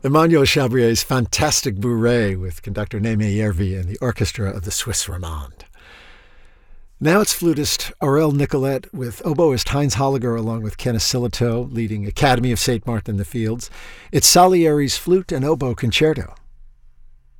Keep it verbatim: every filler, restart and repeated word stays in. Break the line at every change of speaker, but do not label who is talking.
Emmanuel Chabrier's Fantastic Bourrée with conductor Neeme Järvi and the orchestra of the Swiss Romande. Now it's flutist Aurel Nicolet with oboist Heinz Holliger along with Kenneth Silito leading Academy of Saint Martin in the Fields. It's Salieri's Flute and Oboe Concerto.